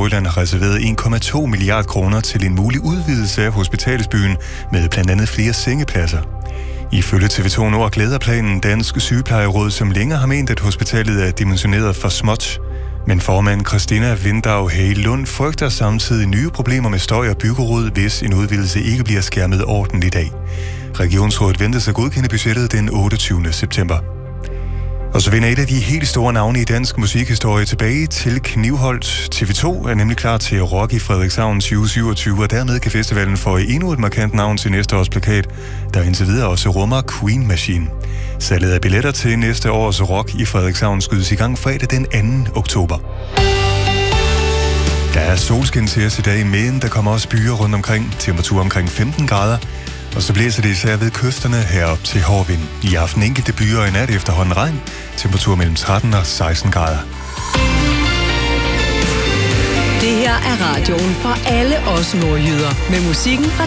Nordjylland har reserveret 1,2 milliard kroner til en mulig udvidelse af hospitalsbyen med blandt andet flere sengepladser. Ifølge TV2 Nord glæder planen Dansk Sygeplejeråd, som længere har ment, at hospitalet er dimensioneret for småt. Men formand Christina Vindau Hage-Lund frygter samtidig nye problemer med støj og byggerod, hvis en udvidelse ikke bliver skærmet ordentligt af. Regionsrådet ventes at godkende budgettet den 28. september. Og så vender et af de helt store navne i dansk musikhistorie tilbage til Knivholdt. TV2 er nemlig klar til Rock i Frederikshavn 2027, og dermed kan festivalen få endnu et markant navn til næste års plakat, der indtil videre også rummer Queen Machine. Salget af billetter til næste års Rock i Frederikshavn skydes i gang fredag den 2. oktober. Der er solskin til os i dag, men der kommer også byer rundt omkring, temperatur omkring 15 grader. Og så blæser det især ved kysterne herop til hård vind. I aften enkelte byer og i nat efterhånden regn. Temperatur mellem 13 og 16 grader. Det her er radioen for alle os nordjyder. Med musikken fra